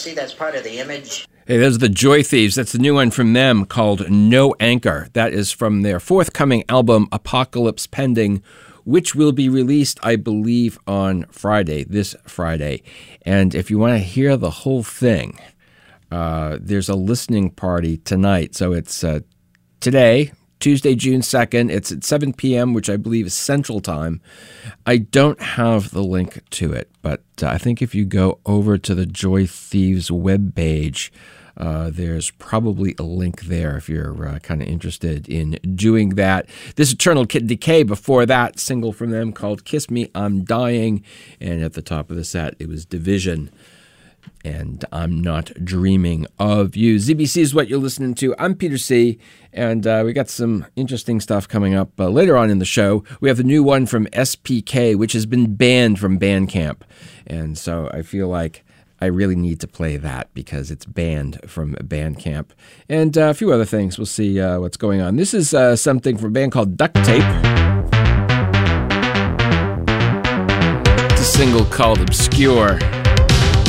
see that's part of the image. Hey, those are the Joy Thieves. That's the new one from them called No Anchor. That is from their forthcoming album, Apocalypse Pending, which will be released, I believe, on Friday, this Friday. And if you want to hear the whole thing, there's a listening party tonight. So it's today, Tuesday, June 2nd. It's at 7 p.m., which I believe is Central Time. I don't have the link to it, but I think if you go over to the Joy Thieves webpage, there's probably a link there if you're kind of interested in doing that. This Eternal Decay, before that, single from them called Kiss Me, I'm Dying. And at the top of the set, it was Division and I'm Not Dreaming of You. ZBC is what you're listening to. I'm Peter C., and we got some interesting stuff coming up later on in the show. We have the new one from SPK, which has been banned from Bandcamp. And so I feel like I really need to play that because it's banned from Bandcamp. And a few other things. We'll see what's going on. This is something from a band called Duct Tape. It's a single called Obscure.